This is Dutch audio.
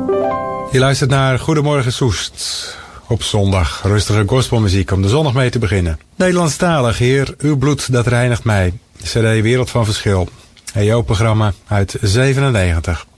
Je luistert naar Goedemorgen Soest. Op zondag rustige gospelmuziek om de zondag mee te beginnen. Nederlandstalig, Heer, uw bloed dat reinigt mij. CD Wereld van Verschil. EO-programma uit 97.